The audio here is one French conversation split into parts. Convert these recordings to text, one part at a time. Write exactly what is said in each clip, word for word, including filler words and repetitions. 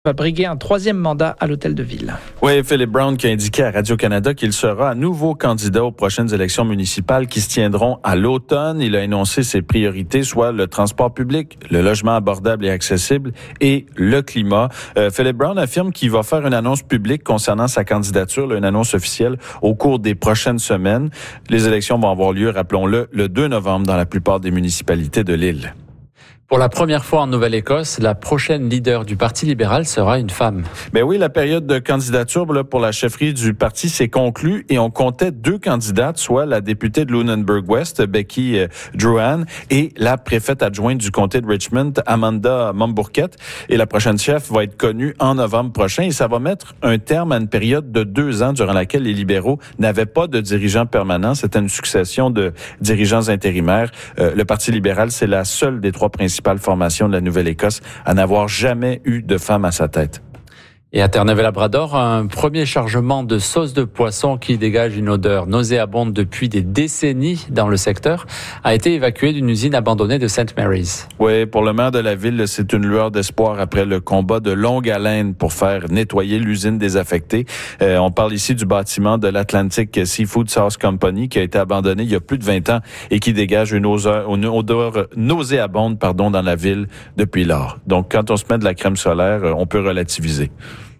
va briguer un troisième mandat à l'Hôtel de Ville. Oui, Philip Brown qui a indiqué à Radio-Canada qu'il sera à nouveau candidat aux prochaines élections municipales qui se tiendront à l'automne. Il a énoncé ses priorités, soit le transport public, le logement abordable et accessible et le climat. Euh, Philip Brown affirme qu'il va faire une annonce publique concernant sa candidature, là, une annonce officielle au cours des prochaines semaines. Les élections vont avoir lieu, rappelons-le, le deux novembre dans la plupart des municipalités de l'île. Pour la première fois en Nouvelle-Écosse, la prochaine leader du Parti libéral sera une femme. Ben oui, la période de candidature là, pour la chefferie du parti s'est conclue et on comptait deux candidates, soit la députée de Lunenburg-West, Becky euh, Drouhan, et la préfète adjointe du comté de Richmond, Amanda Mombourquette. Et la prochaine chef va être connue en novembre prochain et ça va mettre un terme à une période de deux ans durant laquelle les libéraux n'avaient pas de dirigeant permanent. C'était une succession de dirigeants intérimaires. Euh, le Parti libéral, c'est la seule des trois principales formation de la Nouvelle-Écosse à n'avoir jamais eu de femme à sa tête. Et à Terre-Neuve-Labrador, un premier chargement de sauce de poisson qui dégage une odeur nauséabonde depuis des décennies dans le secteur a été évacué d'une usine abandonnée de Saint Mary's. Oui, pour le maire de la ville, c'est une lueur d'espoir après le combat de longue haleine pour faire nettoyer l'usine désaffectée. Euh, on parle ici du bâtiment de l'Atlantic Seafood Sauce Company qui a été abandonné il y a plus de vingt ans et qui dégage une odeur, une odeur nauséabonde pardon, dans la ville depuis lors. Donc, quand on se met de la crème solaire, on peut relativiser.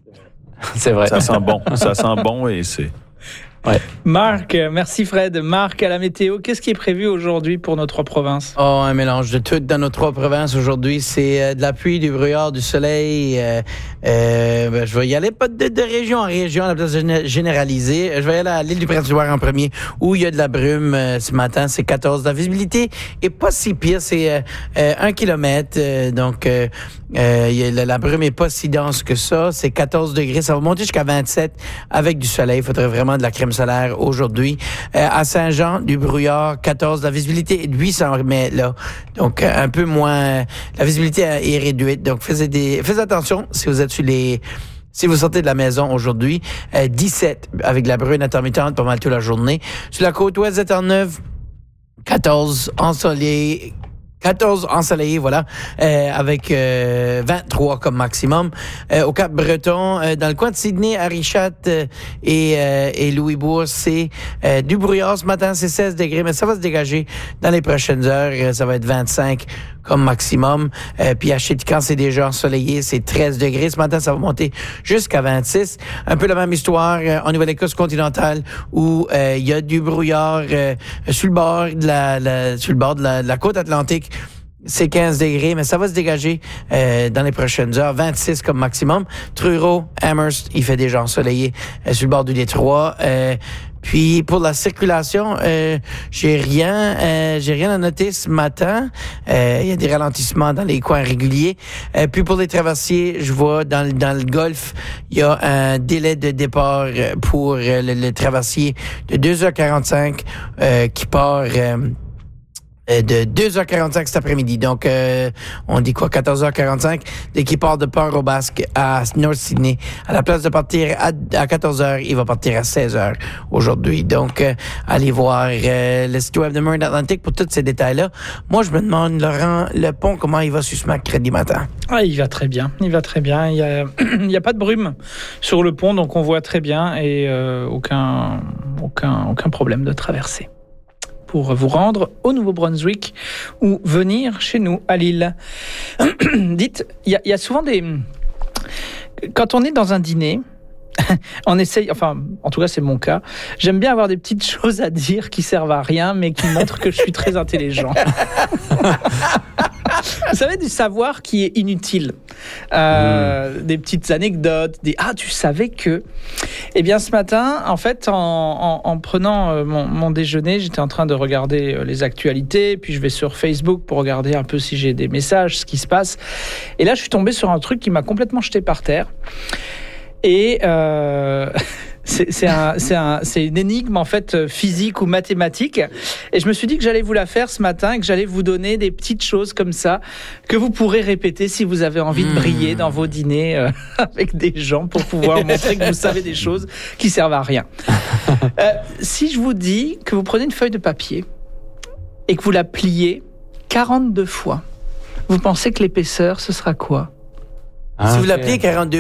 C'est vrai. Ça sent bon. Ça sent bon et c'est... Ouais. Marc, merci Fred. Marc, à la météo, qu'est-ce qui est prévu aujourd'hui pour nos trois provinces? Oh, un mélange de tout dans nos trois provinces aujourd'hui. C'est euh, de la pluie, du brouillard, du soleil. Euh, euh, ben, je vais y aller pas de, de région en région à la place de généraliser. Je vais y aller à l'île du Prince-Édouard en premier, où il y a de la brume euh, ce matin. C'est quatorze. La visibilité est pas si pire. C'est euh, euh, un kilomètre. Euh, donc, euh, euh, y a, la, la brume est pas si dense que ça. C'est quatorze degrés. Ça va monter jusqu'à vingt-sept avec du soleil. Il faudrait vraiment de la crème solaire aujourd'hui. Euh, à Saint-Jean, du brouillard, quatorze. La visibilité est de huit cents mètres là. Donc, un peu moins... La visibilité est réduite. Donc, faites, des, faites attention si vous êtes sur les... Si vous sortez de la maison aujourd'hui, euh, dix-sept avec de la bruine intermittente pas mal toute la journée. Sur la côte ouest de Terre-Neuve, quatorze ensoleillé. quatorze ensoleillés, voilà, euh, avec euh, vingt-trois comme maximum. Euh, au Cap-Breton, euh, dans le coin de Sydney, Arichat euh, et, euh, et Louisbourg, c'est euh, du brouillard ce matin, c'est seize degrés, mais ça va se dégager dans les prochaines heures. Euh, ça va être vingt-cinq comme maximum. Euh, puis à Chétican, c'est déjà ensoleillé, c'est treize degrés. Ce matin, ça va monter jusqu'à vingt-six. Un peu la même histoire euh, en Nouvelle-Écosse continentale où il euh, y a du brouillard euh, sur le bord de la, la sur le bord de la, de la côte atlantique. C'est quinze degrés, mais ça va se dégager euh, dans les prochaines heures. vingt-six comme maximum. Truro, Amherst, il fait déjà ensoleillé euh, sur le bord du détroit. Euh, Puis pour la circulation, euh, j'ai rien, euh, j'ai rien à noter ce matin. Euh, il y a des ralentissements dans les coins réguliers. Euh, puis pour les traversiers, je vois dans le dans le Golfe, il y a un délai de départ pour euh, le, le traversier de deux heures quarante-cinq euh, qui part. Euh, de deux heures quarante-cinq cet après-midi. Donc, euh, on dit quoi, quatorze heures quarante-cinq, dès qu'il part de Port-au-Basque à North Sydney. À la place de partir à, à quatorze heures, il va partir à seize heures aujourd'hui. Donc, euh, allez voir euh, le site web de Murray Atlantic pour tous ces détails-là. Moi, je me demande, Laurent, le pont, comment il va sur ce mercredi matin? Ah, il va très bien. Il va très bien. Il y a, il y a pas de brume sur le pont, donc on voit très bien et euh, aucun, aucun, aucun problème de traversée pour vous rendre au Nouveau-Brunswick ou venir chez nous à Lille. Dites, il y, y a souvent des... Quand on est dans un dîner, on essaye, enfin, en tout cas c'est mon cas, j'aime bien avoir des petites choses à dire qui servent à rien, mais qui montrent que je suis très intelligent. Vous savez, du savoir qui est inutile. Euh, mmh. Des petites anecdotes, des « Ah, tu savais que... » Eh bien, ce matin, en fait, en, en, en prenant euh, mon, mon déjeuner, j'étais en train de regarder euh, les actualités, puis je vais sur Facebook pour regarder un peu si j'ai des messages, ce qui se passe. Et là, je suis tombé sur un truc qui m'a complètement jeté par terre. Et... Euh... C'est, c'est, un, c'est, un, c'est une énigme en fait physique ou mathématique et je me suis dit que j'allais vous la faire ce matin et que j'allais vous donner des petites choses comme ça que vous pourrez répéter si vous avez envie de briller dans vos dîners euh, avec des gens pour pouvoir montrer que vous savez des choses qui servent à rien. Euh, si je vous dis que vous prenez une feuille de papier et que vous la pliez quarante-deux fois, vous pensez que l'épaisseur ce sera quoi ? Ah, si vous ok. l'appelez quarante-deux